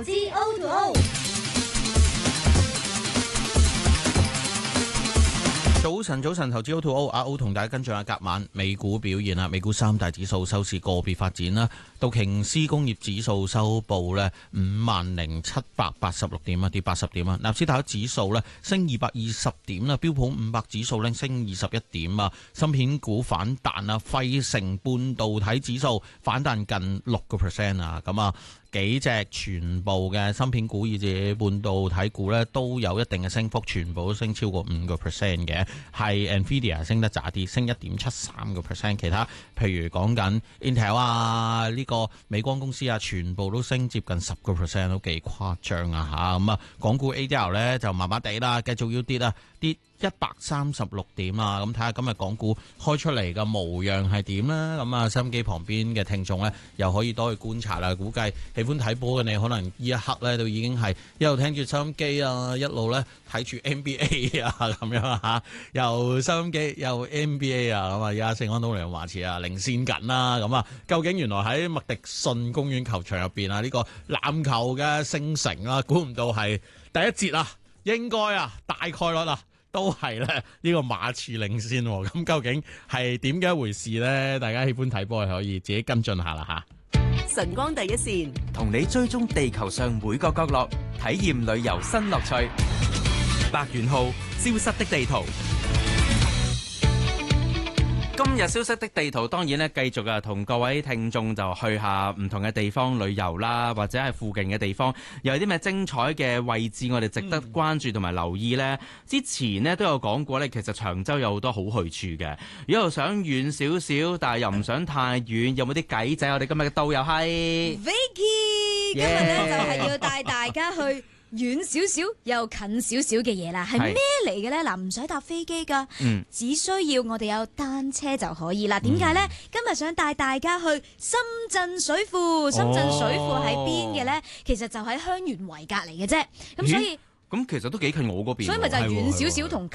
資 O2O。 早晨，投資 O2O， 阿 O 同大家跟進下隔晚美股表現啦。美股三大指數收市個別發展啦。道瓊斯工業指數收報呢50,786點啊，跌80點啊。納斯達克指數呢升220點啦，標普500指數呢升21點啊。芯片股反彈啊，費城半導體指數反彈近6% 啊，咁啊。幾隻全部嘅芯片股以至半導體股咧都有一定嘅升幅，全部都升超過5% 嘅，係 Nvidia 升得渣啲，升1.73%，其他譬如講緊 Intel 啊，呢個美光公司啊，全部都升接近10%，都幾誇張啊嚇！咁啊，港股 ADR 咧就麻麻地啦，繼續要跌啊，跌136點啊！咁睇下今日港股開出嚟嘅模樣係點啦。咁啊，收音機旁邊嘅聽眾咧又可以多去觀察啦。估計喜歡睇波嘅你，可能呢一刻咧都已經係一路聽住收音機啊，一路咧睇住 NBA 啊咁樣啊，又收音機又 NBA 啊，咁啊，而家聖安東尼奧馬刺啊領先緊啦。咁啊，究竟原來喺麥迪遜公園球場入邊啊，呢個籃球嘅聖城啊，估唔到係第一節啊，應該啊大概率啊。都係咧呢個馬刺領先，咁究竟係點嘅一回事呢？大家喜歡睇波可以自己跟進下啦吓。 晨光第一線， 同你追蹤地球上每個角落，體驗旅遊新樂趣。白元浩，消失的地圖。今日消失的地圖當然咧，繼續同各位聽眾就去下唔同嘅地方旅遊啦，或者係附近嘅地方，又有啲咩精彩嘅位置我哋值得關注同埋留意呢？之前呢都有講過呢，其實長洲有好多好去處嘅。如果又想遠少少，但係又唔想太遠，有冇啲計仔？我哋今日嘅導遊係 Vicky， 今日呢就係要帶大家去遠少少又近少少嘅嘢啦，係咩嚟嘅呢？嗱，唔使搭飛機噶，只需要我哋有單車就可以啦。點解呢？今日想帶大家去深圳水庫。深圳水庫喺邊嘅呢？其實就喺香園圍隔離嘅啫。咁所以咁其實都幾近我嗰邊， 所以咪就係遠少少同